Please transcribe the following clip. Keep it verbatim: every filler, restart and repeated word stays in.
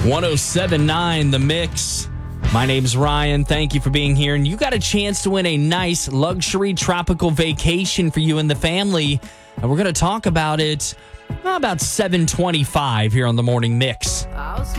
one oh seven point nine The Mix. My name's Ryan. Thank you for being here. And you got a chance to win a nice luxury tropical vacation for you and the family. And we're going to talk about it about seven twenty-five here on the Morning Mix.